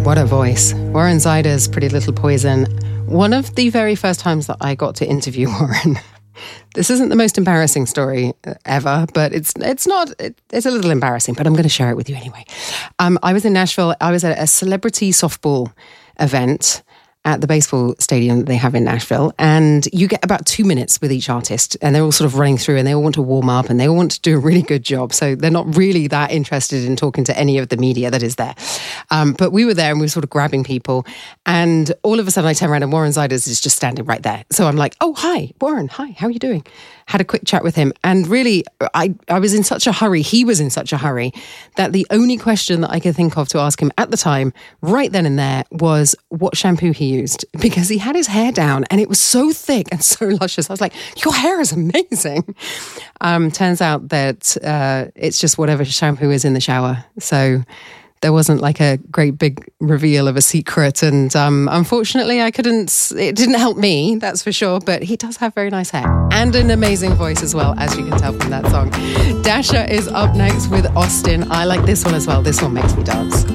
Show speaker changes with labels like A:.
A: What a voice. Warren Zyder's Pretty Little Poison. One of the very first times that I got to interview Warren. This isn't the most embarrassing story ever, but it's a little embarrassing, but I'm going to share it with you anyway. I was in Nashville. I was at a celebrity softball event at the baseball stadium that they have in Nashville. And you get about 2 minutes with each artist, and they're all sort of running through, and they all want to warm up, and they all want to do a really good job. So they're not really that interested in talking to any of the media that is there. But we were there, and we were sort of grabbing people. And all of a sudden I turn around, and Warren Zyder is just standing right there. So I'm like, oh, hi, Warren. Hi, how are you doing? Had a quick chat with him. And really, I was in such a hurry. He was in such a hurry that the only question that I could think of to ask him at the time, right then and there, was what shampoo he used. Because he had his hair down and it was so thick and so luscious. I was like, your hair is amazing. Turns out that it's just whatever shampoo is in the shower. So there wasn't like a great big reveal of a secret. And unfortunately, it didn't help me, that's for sure. But he does have very nice hair and an amazing voice as well, as you can tell from that song. Dasha is up next with Austin. I like this one as well. This one makes me dance.